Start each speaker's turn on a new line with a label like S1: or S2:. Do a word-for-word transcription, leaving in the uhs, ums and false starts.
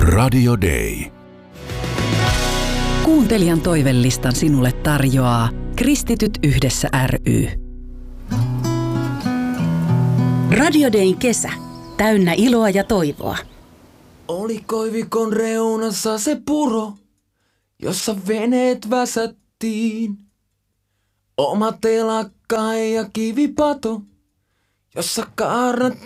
S1: Radio Day.
S2: Kuuntelijan toivelistan sinulle tarjoaa Kristityt yhdessä ry.
S3: Radio Dayn kesä. Täynnä iloa ja toivoa.
S4: Oli koivikon reunassa se puro, jossa veneet väsättiin. Oma telakka ja kivipato, jossa kaarnat